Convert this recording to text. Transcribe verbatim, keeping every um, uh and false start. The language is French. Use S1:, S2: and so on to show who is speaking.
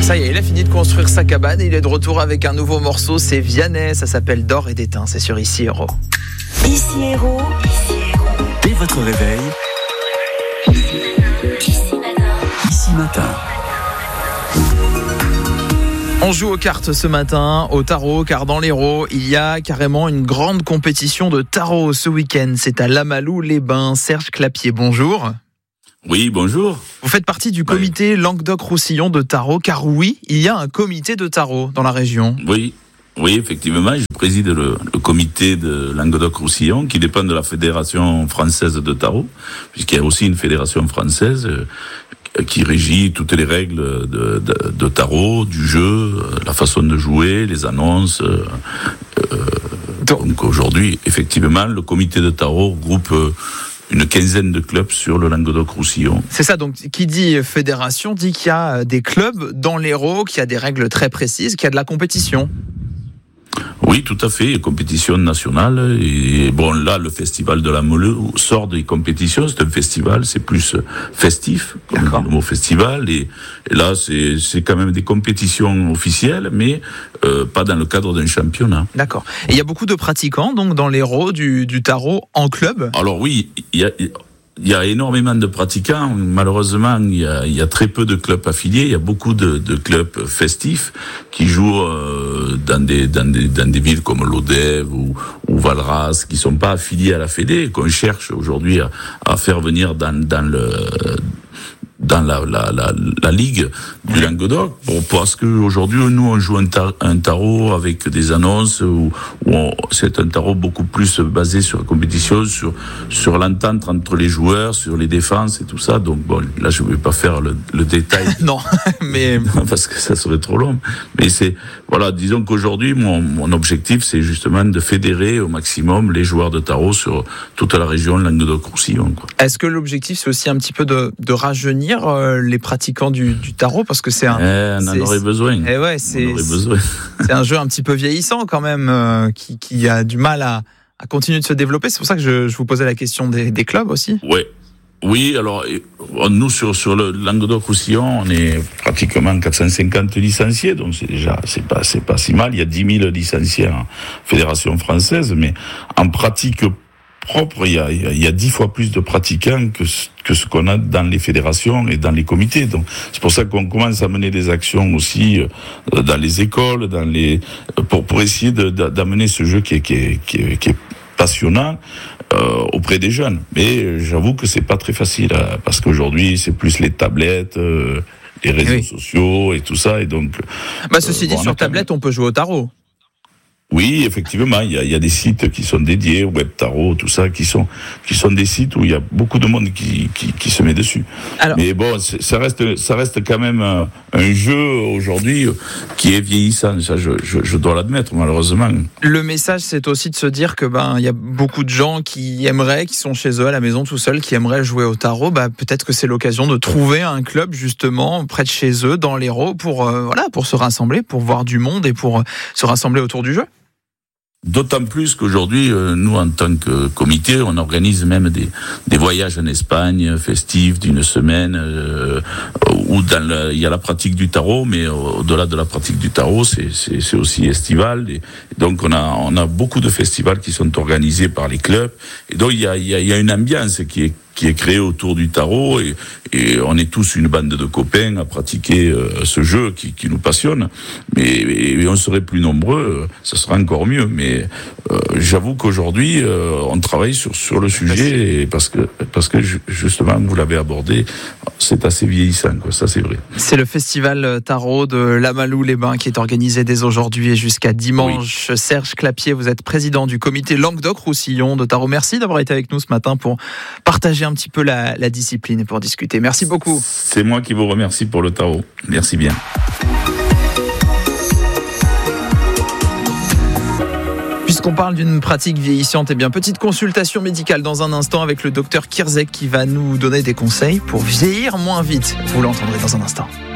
S1: Ça y est, il a fini de construire sa cabane et il est de retour avec un nouveau morceau. C'est Vianney, ça s'appelle D'or et d'étain. C'est sur Ici Héros.
S2: Ici Héros.
S3: Dès votre réveil.
S2: Ici Matin.
S3: Ici Matin.
S1: On joue aux cartes ce matin, au tarot, car dans l'Hérault, il y a carrément une grande compétition de tarot ce week-end. C'est à Lamalou-les-Bains. Serge Clapier, bonjour.
S4: Oui, bonjour.
S1: Vous faites partie du comité oui. Languedoc-Roussillon de tarot, car oui, il y a un comité de tarot dans la région.
S4: Oui, oui, effectivement, je préside le, le comité de Languedoc-Roussillon qui dépend de la Fédération française de tarot, puisqu'il y a aussi une fédération française euh, qui régit toutes les règles de, de, de tarot, du jeu, euh, la façon de jouer, les annonces. Euh, euh, donc aujourd'hui, effectivement, le comité de tarot regroupe euh, une quinzaine de clubs sur le Languedoc-Roussillon.
S1: C'est ça, donc qui dit fédération dit qu'il y a des clubs dans l'Hérault, qu'il y a des règles très précises, qu'il y a de la compétition.
S4: Oui, tout à fait, il y a compétition nationale, et bon, là, le festival de Lamalou sort des compétitions, c'est un festival, c'est plus festif, comme dit le mot festival, et, et là, c'est, c'est quand même des compétitions officielles, mais euh, pas dans le cadre d'un championnat.
S1: D'accord. Et il y a beaucoup de pratiquants, donc, dans l'Hérault du, du tarot en club?
S4: Alors oui, il y a... Il y a énormément de pratiquants. Malheureusement, il y a, il y a très peu de clubs affiliés. Il y a beaucoup de, de clubs festifs qui jouent euh, dans, des, dans, des, dans des villes comme Lodève ou, ou Valras, qui sont pas affiliés à la Fédé et qu'on cherche aujourd'hui à, à faire venir dans, dans le... dans la, la, la, la ligue du Languedoc, bon, parce qu'aujourd'hui, nous, on joue un, tar- un tarot avec des annonces où, où on, c'est un tarot beaucoup plus basé sur la compétition, sur, sur l'entente entre les joueurs, sur les défenses et tout ça. Donc, bon, là, je ne vais pas faire le, le détail.
S1: Non, mais...
S4: parce que ça serait trop long. Mais c'est, voilà, disons qu'aujourd'hui, mon, mon objectif, c'est justement de fédérer au maximum les joueurs de tarot sur toute la région Languedoc-Roussillon, quoi.
S1: Est-ce que l'objectif, c'est aussi un petit peu de, de rajeunir les pratiquants du, du tarot, parce que c'est un...
S4: Eh, on en
S1: c'est,
S4: aurait besoin.
S1: Eh ouais, c'est,
S4: on aurait besoin.
S1: C'est un jeu un petit peu vieillissant quand même, euh, qui, qui a du mal à, à continuer de se développer. C'est pour ça que je, je vous posais la question des, des clubs aussi.
S4: Ouais. Oui, alors nous sur sur le Languedoc-Roussillon, on est pratiquement quatre cent cinquante licenciés, donc c'est déjà c'est pas c'est pas si mal. Il y a dix mille licenciés en fédération française, mais en pratique propre, il y a il y a dix fois plus de pratiquants que que ce qu'on a dans les fédérations et dans les comités. Donc c'est pour ça qu'on commence à mener des actions aussi dans les écoles, dans les pour pour essayer de, d'amener ce jeu qui est qui est qui est, qui est passionnant euh, auprès des jeunes. Mais j'avoue que c'est pas très facile hein, parce qu'aujourd'hui c'est plus les tablettes, euh, les réseaux oui. sociaux et tout ça, et donc.
S1: Bah ceci euh, dit,
S4: bon,
S1: sur tablette, on peut jouer au tarot.
S4: Oui, effectivement, il y a, il y a des sites qui sont dédiés, Web Tarot, tout ça, qui sont qui sont des sites où il y a beaucoup de monde qui qui, qui se met dessus. Alors, mais bon, ça reste ça reste quand même un, un jeu aujourd'hui qui est vieillissant. Ça, je, je, je dois l'admettre, malheureusement.
S1: Le message, c'est aussi de se dire que ben il y a beaucoup de gens qui aimeraient, qui sont chez eux à la maison tout seuls, qui aimeraient jouer au tarot. Bah peut-être que c'est l'occasion de trouver un club justement près de chez eux, dans l'Hérault, pour euh, voilà, pour se rassembler, pour voir du monde et pour euh, se rassembler autour du jeu.
S4: D'autant plus qu'aujourd'hui, euh, nous, en tant que comité, on organise même des, des voyages en Espagne, festifs d'une semaine, euh, où dans le, il y a la pratique du tarot, mais au-delà de la pratique du tarot, c'est, c'est, c'est aussi estival. Et, et donc, on a, on a beaucoup de festivals qui sont organisés par les clubs. Et donc, il y a, il y a, il y a une ambiance qui est qui est créé autour du tarot, et, et on est tous une bande de copains à pratiquer euh, ce jeu qui, qui nous passionne. Mais et, et on serait plus nombreux, ça sera encore mieux. Mais euh, j'avoue qu'aujourd'hui, euh, on travaille sur sur le sujet, et parce que parce que justement, vous l'avez abordé, c'est assez vieillissant, quoi. Ça, c'est vrai.
S1: C'est le festival tarot de Lamalou-les-Bains qui est organisé dès aujourd'hui et jusqu'à dimanche. Oui. Serge Clapier, vous êtes président du comité Languedoc-Roussillon de tarot. Merci d'avoir été avec nous ce matin pour partager un petit peu la, la discipline et pour discuter. Merci beaucoup.
S4: C'est moi qui vous remercie pour le tarot. Merci bien.
S1: Puisqu'on parle d'une pratique vieillissante, eh bien, petite consultation médicale dans un instant avec le docteur Kirzek qui va nous donner des conseils pour vieillir moins vite. Vous l'entendrez dans un instant.